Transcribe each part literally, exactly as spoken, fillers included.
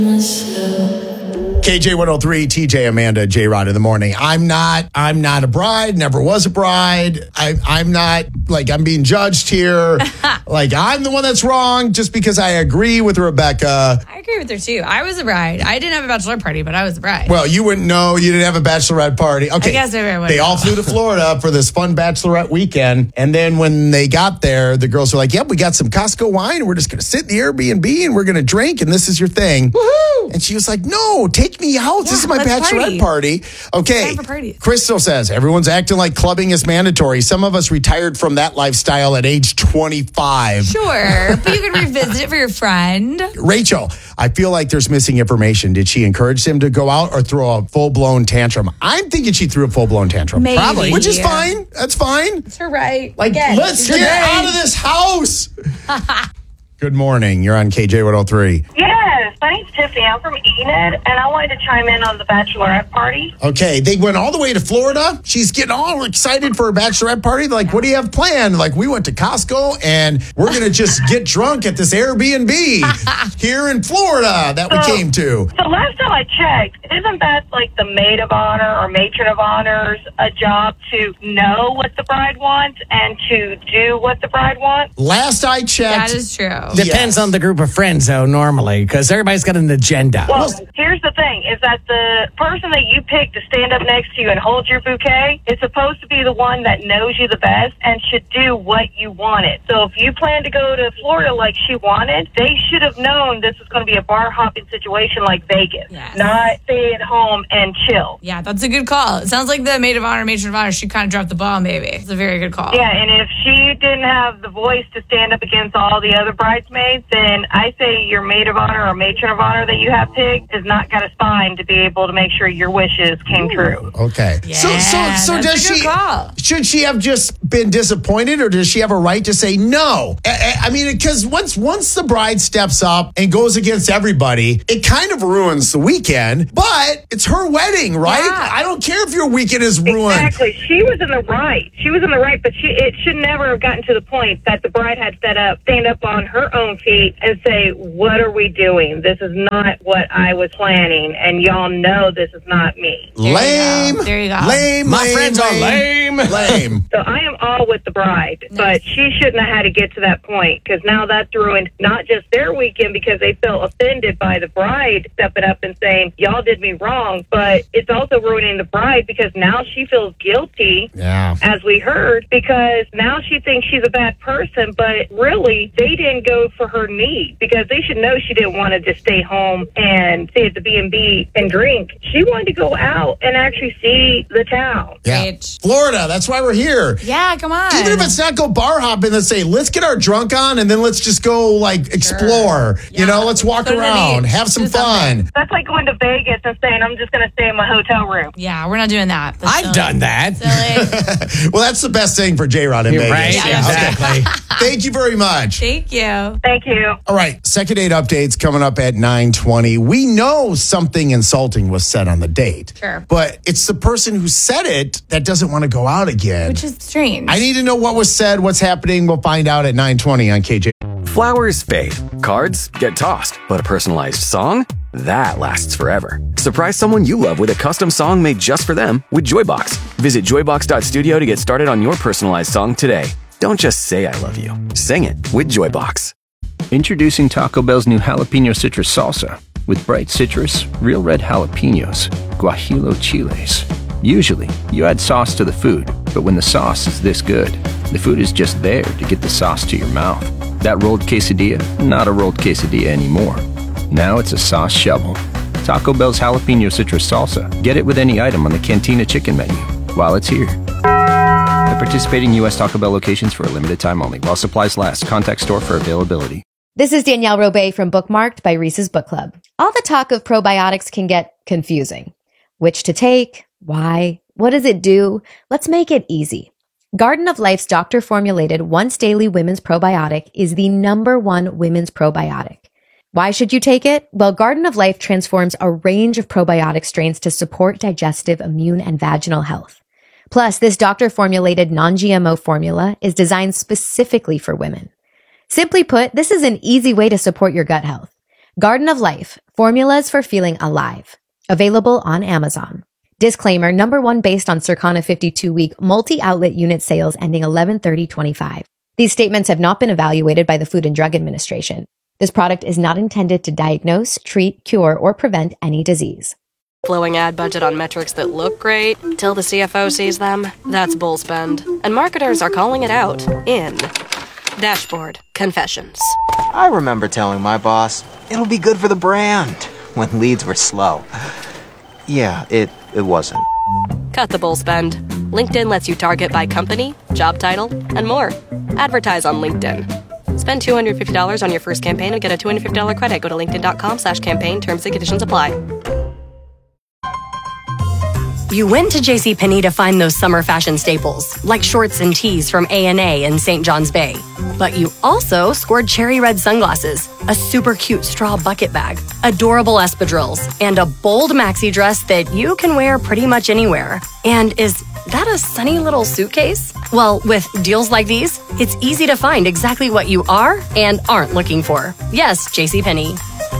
K J one oh three, T J, Amanda, J-Rod in the morning. I'm not, I'm not a bride, never was a bride. I, I'm not, like, I'm being judged here. Like, I'm the one that's wrong just because I agree with Rebecca. I agree with her, too. I was a bride. I didn't have a bachelor party, but I was a bride. Well, you wouldn't know. You didn't have a bachelorette party. Okay. I guess everyone They all flew to Florida for this fun bachelorette weekend. And then when they got there, the girls were like, yep, we got some Costco wine. We're just going to sit in the Airbnb and we're going to drink. And this is your thing. Woohoo! And she was like, no, take me out. Yeah, this is my let's bachelorette party. party. Okay. Time for parties. Crystal says, everyone's acting like clubbing is mandatory. Some of us retired from that lifestyle at age twenty-five. Sure, but you can revisit it for your friend. Rachel, I feel like there's missing information. Did she encourage him to go out or throw a full-blown tantrum? I'm thinking she threw a full-blown tantrum. Maybe. Probably. Which is fine. That's fine. It's her right. Like, Again, let's get today. out of this house. Good morning. You're on K J one oh three. Yes, my name's Tiffany. I'm from Enid, and I wanted to chime in on the bachelorette party. Okay, they went all the way to Florida. She's getting all excited for her bachelorette party. They're like, what do you have planned? Like, we went to Costco, and we're going to just get drunk at this Airbnb here in Florida that we So- came to. So last time I checked, isn't that like the maid of honor or matron of honors a job to know what the bride wants and to do what the bride wants? Last I checked. That is true. Depends Yes. on the group of friends, though, normally, because everybody's got an agenda. Well, here's the thing, is that the person that you pick to stand up next to you and hold your bouquet is supposed to be the one that knows you the best and should do what you wanted. So if you plan to go to Florida like she wanted, they should have known this was going to be a bar hopping situation like Vegas, Yes. not stay at home and chill. Yeah, that's a good call. It sounds like the maid of honor, matron of honor, she kind of dropped the ball, maybe. It's a very good call. Yeah, and if she didn't have the voice to stand up against all the other bridesmaids, then I say your maid of honor or matron of honor that you have picked has not got a spine to be able to make sure your wishes came true. Okay. Yeah, so so so that's does a good she call. should she have just been disappointed or does she have a right to say no? I, I- I mean, because once once the bride steps up and goes against everybody, it kind of ruins the weekend, but it's her wedding, right? Yeah. I don't care if your weekend is ruined. Exactly. She was in the right. She was in the right, but she, it should never have gotten to the point that the bride had set up, stand up on her own feet and say, what are we doing? This is not what I was planning, and y'all know this is not me. There you Lame. go. There you go. Lame. My lame, friends are lame. Lame. So I am all with the bride, but she shouldn't have had to get to that point because now that's ruined not just their weekend because they felt offended by the bride stepping up and saying, y'all did me wrong, but it's also ruining the bride because now she feels guilty, Yeah. as we heard, because now she thinks she's a bad person, but really they didn't go for her need because they should know she didn't want to just stay home and stay at the B and B and drink. She wanted to go out and actually see the town. Yeah. Right. Florida, that's why we're here. Yeah, come on. Even if it's not go bar hopping, let's say, let's get our drunk on and then let's just go like explore. You Yeah. know, let's walk Go to the around, beach. have some Do something. fun. That's like going to Vegas and saying, I'm just going to stay in my hotel room. Yeah, we're not doing that. That's I've silly. done that. Silly. Well, that's the best thing for J-Rod in You're Vegas. right. Yeah, exactly. Thank you very much. Thank you. Thank you. All right, second date updates coming up at nine twenty. We know something insulting was said on the date. Sure. But it's the person who said it that doesn't want to go out again. Which is strange. I need to know what was said, what's happening. We'll find out at nine twenty on K J. Flowers fade, cards get tossed, but a personalized song? That lasts forever. Surprise someone you love with a custom song made just for them with Joybox. Visit joybox dot studio to get started on your personalized song today. Don't just say I love you. Sing it with Joybox. Introducing Taco Bell's new jalapeno citrus salsa with bright citrus, real red jalapenos, guajillo chiles. Usually, you add sauce to the food, but when the sauce is this good, the food is just there to get the sauce to your mouth. That rolled quesadilla, not a rolled quesadilla anymore. Now it's a sauce shovel. Taco Bell's jalapeno citrus salsa. Get it with any item on the Cantina chicken menu while it's here. At participating U S Taco Bell locations for a limited time only. While supplies last, contact store for availability. This is Danielle Robay from Bookmarked by Reese's Book Club. All the talk of probiotics can get confusing. Which to take? Why? What does it do? Let's make it easy. Garden of Life's doctor-formulated once daily women's probiotic is the number one women's probiotic. Why should you take it? Well, Garden of Life transforms a range of probiotic strains to support digestive, immune, and vaginal health. Plus, this doctor-formulated non-G M O formula is designed specifically for women. Simply put, this is an easy way to support your gut health. Garden of Life, Formulas for Feeling Alive. Available on Amazon. Disclaimer, number one based on Circana fifty-two week multi-outlet unit sales ending eleven thirty twenty-five. These statements have not been evaluated by the Food and Drug Administration. This product is not intended to diagnose, treat, cure, or prevent any disease. Blowing ad budget on metrics that look great till the C F O sees them, that's bull spend. And marketers are calling it out in Dashboard Confessions. I remember telling my boss, it'll be good for the brand, when leads were slow. Yeah, it, it wasn't. Cut the bull spend. LinkedIn lets you target by company, job title, and more. Advertise on LinkedIn. Spend two hundred fifty dollars on your first campaign and get a two hundred fifty dollars credit. Go to linkedin.com slash campaign. Terms and conditions apply. You went to JCPenney to find those summer fashion staples, like shorts and tees from A and A in Saint John's Bay. But you also scored cherry red sunglasses, a super cute straw bucket bag, adorable espadrilles, and a bold maxi dress that you can wear pretty much anywhere. And is that a sunny little suitcase? Well, with deals like these, it's easy to find exactly what you are and aren't looking for. Yes, JCPenney.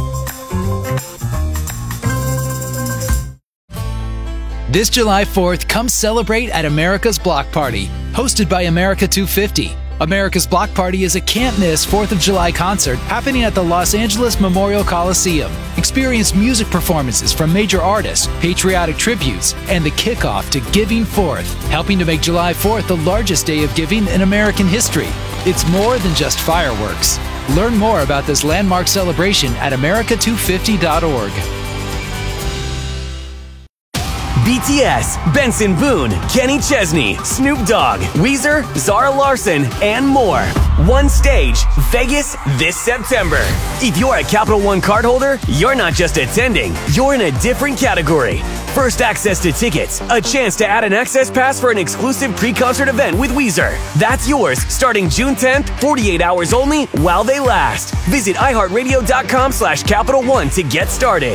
This July fourth, come celebrate at America's Block Party, hosted by America two fifty. America's Block Party is a can't-miss fourth of July concert happening at the Los Angeles Memorial Coliseum. Experience music performances from major artists, patriotic tributes, and the kickoff to Giving Fourth, helping to make July fourth the largest day of giving in American history. It's more than just fireworks. Learn more about this landmark celebration at america two fifty dot org. B T S, Benson Boone, Kenny Chesney, Snoop Dogg, Weezer, Zara Larson, and more. One stage, Vegas, this September. If you're a Capital One cardholder, you're not just attending, you're in a different category. First access to tickets, a chance to add an access pass for an exclusive pre-concert event with Weezer. That's yours starting June tenth, forty-eight hours only while they last. Visit iHeartRadio.com slash Capital One to get started.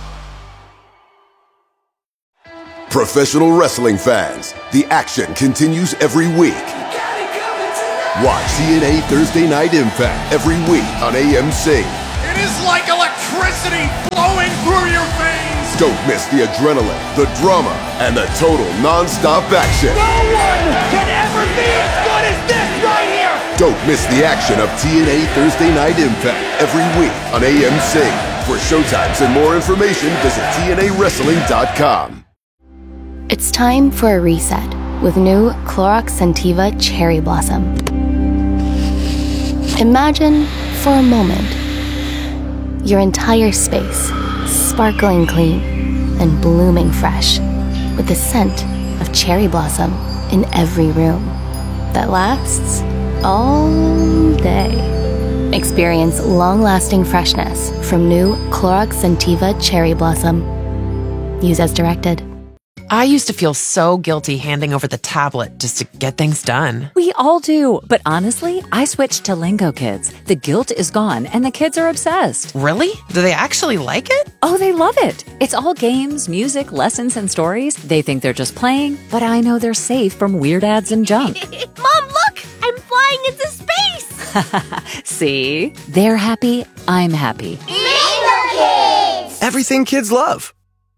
Professional wrestling fans, the action continues every week. Watch T N A Thursday Night Impact every week on A M C. It is like electricity flowing through your veins. Don't miss the adrenaline, the drama, and the total non-stop action. No one can ever be as good as this right here. Don't miss the action of T N A Thursday Night Impact every week on A M C. For showtimes and more information, visit T N A wrestling dot com. It's time for a reset with new Clorox Scentiva Cherry Blossom. Imagine, for a moment, your entire space sparkling clean and blooming fresh with the scent of cherry blossom in every room that lasts all day. Experience long-lasting freshness from new Clorox Scentiva Cherry Blossom. Use as directed. I used to feel so guilty handing over the tablet just to get things done. We all do, but honestly, I switched to Lingo Kids. The guilt is gone, and the kids are obsessed. Really? Do they actually like it? Oh, they love it. It's all games, music, lessons, and stories. They think they're just playing, but I know they're safe from weird ads and junk. Mom, look! I'm flying into space! See? They're happy, I'm happy. Lingo Kids! Everything kids love.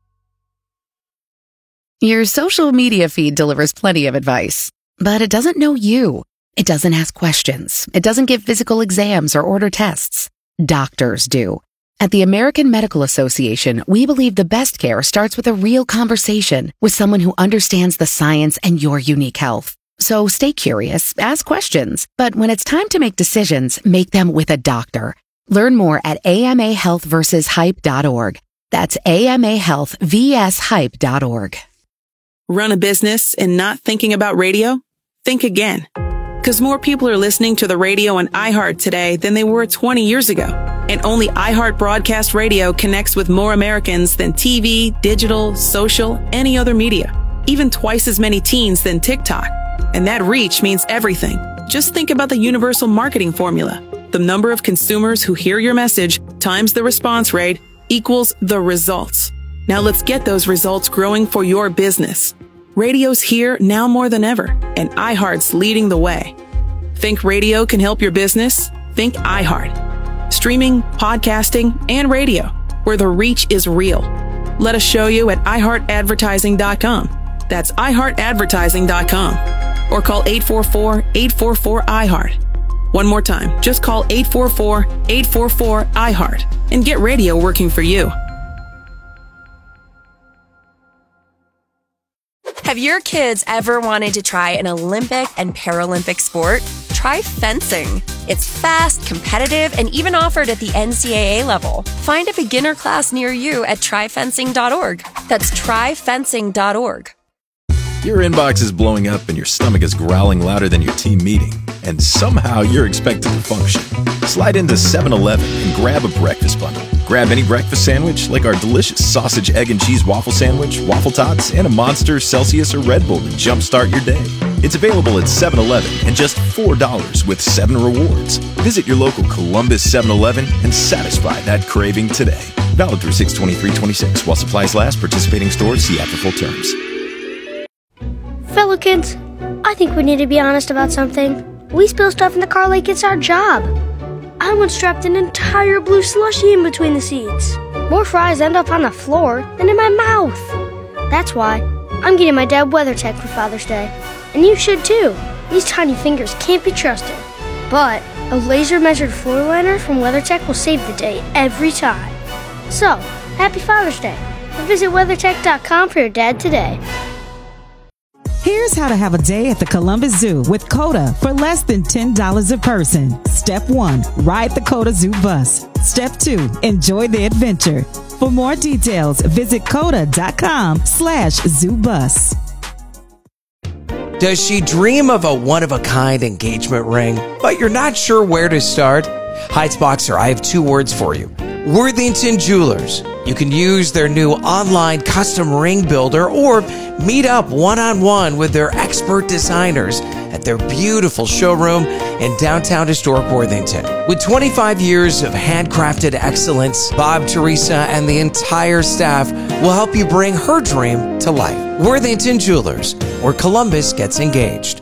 Your social media feed delivers plenty of advice, but it doesn't know you. It doesn't ask questions. It doesn't give physical exams or order tests. Doctors do. At the American Medical Association, we believe the best care starts with a real conversation with someone who understands the science and your unique health. So stay curious, ask questions, but when it's time to make decisions, make them with a doctor. Learn more at A M A health versus hype dot org. That's A M A health versus hype dot org. Run a business and not thinking about radio? Think again. Because more people are listening to the radio on iHeart today than they were twenty years ago. And only iHeart Broadcast Radio connects with more Americans than T V, digital, social, any other media. Even twice as many teens than TikTok. And that reach means everything. Just think about the universal marketing formula. The number of consumers who hear your message times the response rate equals the results. Now let's get those results growing for your business. Radio's here now more than ever, and iHeart's leading the way. Think radio can help your business? Think iHeart. Streaming, podcasting, and radio. where the reach is real. Let us show you at i heart advertising dot com. That's i heart advertising dot com. Or call eight four four, eight four four, I heart. One more time, just call eight four four, eight four four, I heart and get radio working for you. Have your kids ever wanted to try an Olympic and Paralympic sport? Try fencing. It's fast, competitive, and even offered at the N C double A level. Find a beginner class near you at try fencing dot org. That's try fencing dot org. Your inbox is blowing up and your stomach is growling louder than your team meeting, and somehow you're expected to function. Slide into seven eleven and grab a breakfast bundle. Grab any breakfast sandwich like our delicious sausage, egg, and cheese waffle sandwich, waffle tots, and a Monster, Celsius, or Red Bull to jumpstart your day. It's available at seven eleven and just four dollars with seven rewards. Visit your local Columbus seven eleven and satisfy that craving today. Valid through six twenty-three twenty-six. While supplies last, participating stores see after full terms. Fellow kids, I think we need to be honest about something. We spill stuff in the car like it's our job. I once dropped an entire blue slushie in between the seats. More fries end up on the floor than in my mouth. That's why I'm getting my dad WeatherTech for Father's Day. And you should too. These tiny fingers can't be trusted. But a laser-measured floor liner from WeatherTech will save the day every time. So, happy Father's Day. And visit weathertech dot com for your dad today. Here's how to have a day at the Columbus Zoo with COTA for less than ten dollars a person. Step one, ride the COTA Zoo bus. Step two, enjoy the adventure. For more details, visit COTA dot com slash zoo bus. Does she dream of a one-of-a-kind engagement ring, but you're not sure where to start? Heights Boxer, I have two words for you. Worthington Jewelers. You can use their new online custom ring builder or meet up one-on-one with their expert designers at their beautiful showroom in downtown historic Worthington. With twenty-five years of handcrafted excellence, Bob, Teresa, and the entire staff will help you bring her dream to life. Worthington Jewelers, where Columbus gets engaged.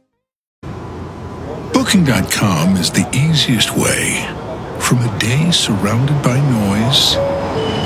Booking dot com is the easiest way. From a day surrounded by noise